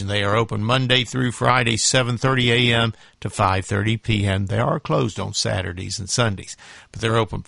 and they are open Monday through Friday, 7:30 a.m. to 5:30 p.m. They are closed on Saturdays and Sundays, but they're open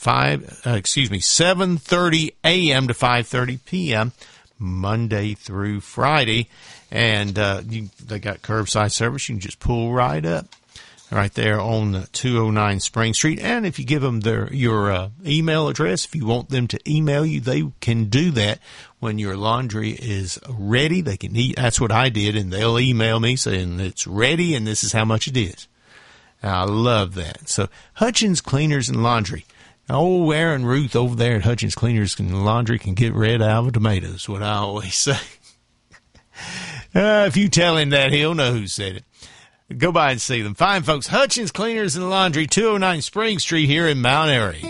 7:30 a.m. to 5:30 p.m. Monday through Friday, and they got curbside service. You can just pull right up. Right there on 209 Spring Street. And if you give them your email address, if you want them to email you, they can do that when your laundry is ready. They can that's what I did, and they'll email me saying it's ready and this is how much it is. And I love that. So Hutchins Cleaners and Laundry. Old Aaron Ruth over there at Hutchins Cleaners and Laundry can get red out of tomatoes, what I always say. If you tell him that, he'll know who said it. Go by and see them. Fine folks. Hutchins Cleaners and Laundry, 209 Spring Street here in Mount Airy.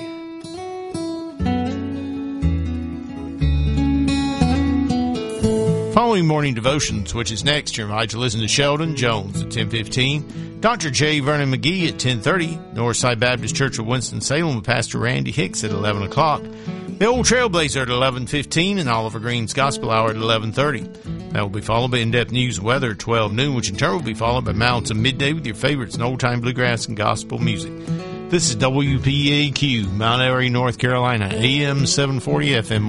Following morning devotions, which is next, you're invited to listen to Sheldon Jones at 10:15, Dr. J. Vernon McGee at 10:30, Northside Baptist Church of Winston-Salem with Pastor Randy Hicks at 11 o'clock, The Old Trailblazer at 11:15, and Oliver Green's Gospel Hour at 11:30. That will be followed by in-depth news and weather at 12 noon, which in turn will be followed by Mountains of Midday with your favorites in old-time bluegrass and gospel music. This is WPAQ, Mount Airy, North Carolina, AM 740, FM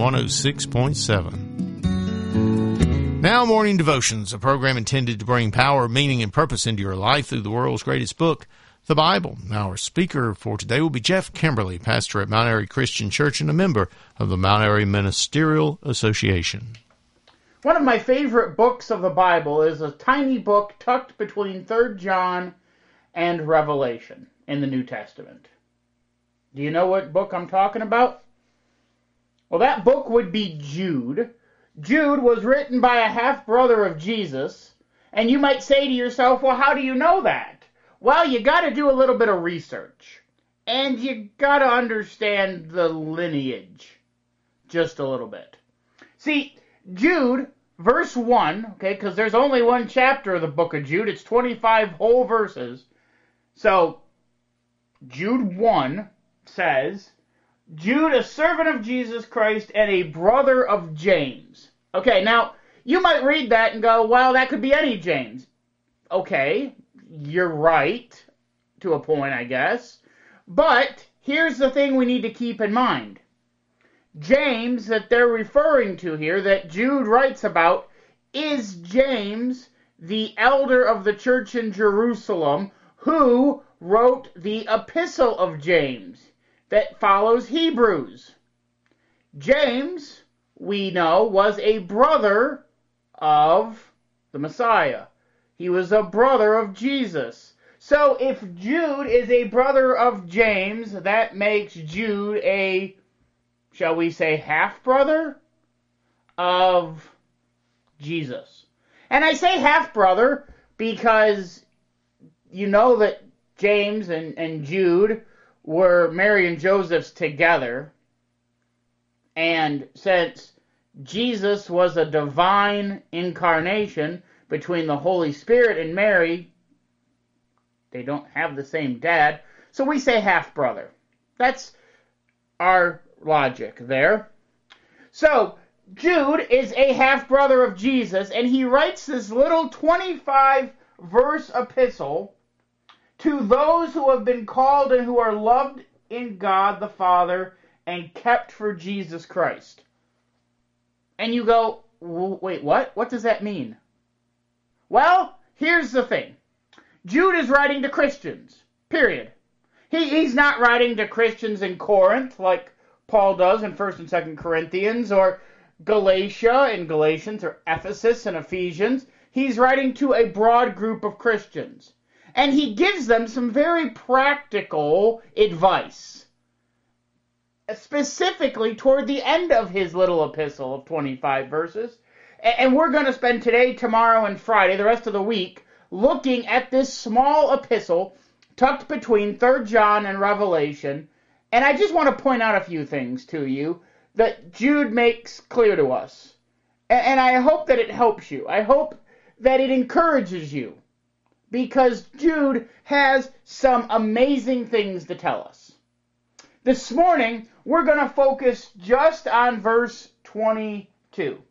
106.7. Now, Morning Devotions, a program intended to bring power, meaning, and purpose into your life through the world's greatest book, the Bible. Our speaker for today will be Jeff Kimberly, pastor at Mount Airy Christian Church and a member of the Mount Airy Ministerial Association. One of my favorite books of the Bible is a tiny book tucked between 3 John and Revelation in the New Testament. Do you know what book I'm talking about? Well, that book would be Jude. Jude was written by a half-brother of Jesus, and you might say to yourself, well, how do you know that? Well, you got to do a little bit of research, and you got to understand the lineage just a little bit. See, Jude, verse 1, okay, because there's only one chapter of the book of Jude. It's 25 whole verses. So, Jude 1 says, Jude, a servant of Jesus Christ and a brother of James. Okay, now, you might read that and go, well, that could be any James. Okay, you're right, to a point, I guess. But, here's the thing we need to keep in mind. James that they're referring to here, that Jude writes about, is James, the elder of the church in Jerusalem, who wrote the epistle of James that follows Hebrews. James, we know, was a brother of the Messiah. He was a brother of Jesus. So if Jude is a brother of James, that makes Jude a, shall we say, half-brother of Jesus. And I say half-brother because you know that James and Jude were Mary and Joseph's together. And since Jesus was a divine incarnation between the Holy Spirit and Mary, they don't have the same dad, so we say half-brother. That's our logic there. So, Jude is a half-brother of Jesus, and he writes this little 25-verse epistle to those who have been called and who are loved in God the Father and kept for Jesus Christ. And you go, wait, what? What does that mean? Well, here's the thing. Jude is writing to Christians, period. He's not writing to Christians in Corinth like Paul does in 1 and 2 Corinthians, or Galatia in Galatians, or Ephesus in Ephesians. He's writing to a broad group of Christians. And he gives them some very practical advice, specifically toward the end of his little epistle of 25 verses. And we're going to spend today, tomorrow, and Friday, the rest of the week, looking at this small epistle tucked between 3 John and Revelation. And I just want to point out a few things to you that Jude makes clear to us. And I hope that it helps you. I hope that it encourages you. Because Jude has some amazing things to tell us. This morning, we're going to focus just on verse 22.